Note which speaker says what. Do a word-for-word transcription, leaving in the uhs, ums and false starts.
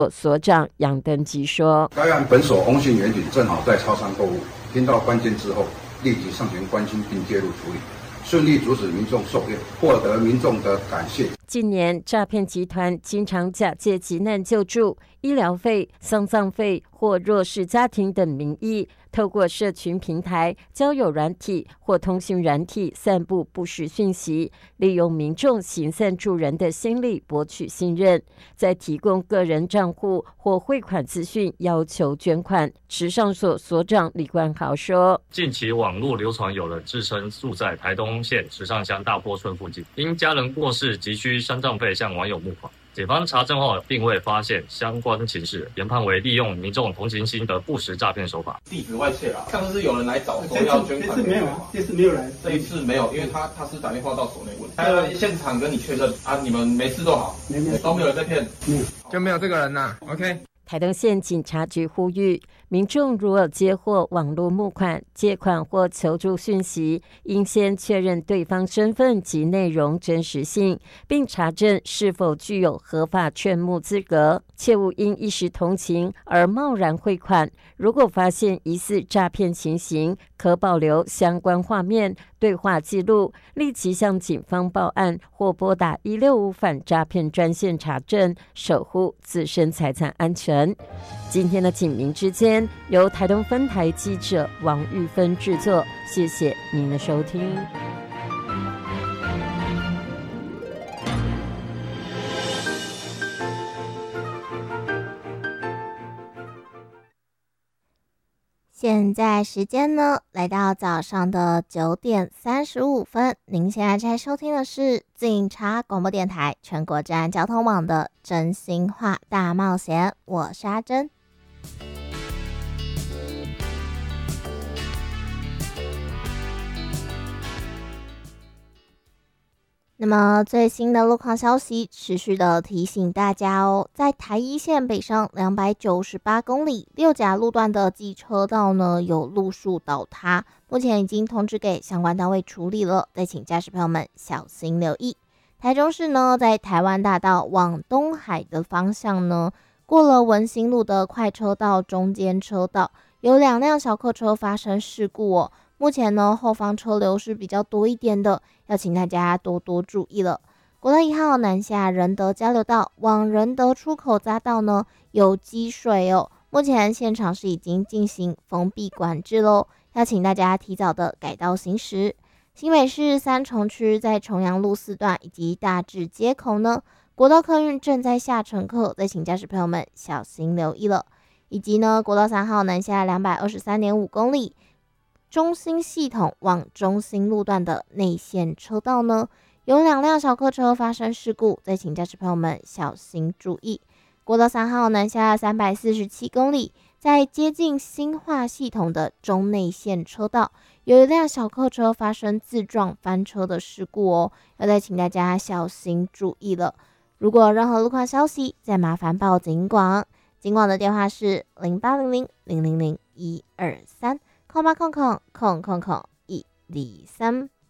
Speaker 1: 所长杨登基说，
Speaker 2: 该案本所翁姓员警正好在超商购物，听到关键之后，立即上前关心并介入处理，顺利阻止民众受骗，获得民众的感谢。
Speaker 1: 近年诈骗集团经常假借急难救助、医疗费、丧葬费或弱势家庭等名义，透过社群平台、交友软体或通讯软体散布不实讯息，利用民众行善助人的心理博取信任，再提供个人账户或汇款资讯要求捐款。池上所所长李冠豪说，
Speaker 3: 近期网络流传有人自称住在台东县池上乡大坡村附近，因家人过世急需丧葬费向网友募款。警方查证后并未发现相关情事，研判为利用民众同情心的不实诈骗手法。
Speaker 4: 地址外泄了，上次是有人来找说要捐款，
Speaker 5: 这次没有啊，这次没有来，
Speaker 4: 这一次没有，因为他他是打电话到所内问，他现场跟你确认啊，你们没事都好，没有都没有人在骗，
Speaker 5: 嗯，
Speaker 6: 就没有这个人呐、啊。OK。
Speaker 1: 台东县警察局呼吁，民众如有接获网络募款、借款或求助讯息，应先确认对方身份及内容真实性，并查证是否具有合法劝募资格，切勿因一时同情而贸然汇款。如果发现疑似诈骗情形，可保留相关画面、对话记录，立即向警方报案或拨打一六五反诈骗专线查证，守护自身财产安全。今天的警民之间由台东分台记者王玉芬制作，谢谢您的收听。
Speaker 7: 现在时间呢，来到早上的九点三十五分。您现在在收听的是警察广播电台全国治安交通网的真心话大冒险，我是阿珍。那么最新的路况消息，持续的提醒大家哦，在台一线北上两百九十八公里六甲路段的机车道呢，有路树倒塌，目前已经通知给相关单位处理了，再请驾驶朋友们小心留意。台中市呢，在台湾大道往东海的方向呢，过了文心路的快车道中间车道，有两辆小客车发生事故哦。目前呢，后方车流是比较多一点的，要请大家多多注意了。国道一号南下仁德交流道往仁德出口匝道呢，有积水哦，目前现场是已经进行封闭管制喽，要请大家提早的改道行驶。新北市三重区在重阳路四段以及大智街口呢，国道客运正在下乘客，再请驾驶朋友们小心留意了。以及呢，国道三号南下两百二十三点五公里。中兴系统往中兴路段的内线车道呢，有两辆小客车发生事故，再请驾驶朋友们小心注意。国道三号南下三百四十七公里，在接近新化系统的中内线车道，有一辆小客车发生自撞翻车的事故哦，要再请大家小心注意了。如果有任何路况消息，再麻烦报警广，警广的电话是零八零零零零零一二三。空八空空空空空一二三。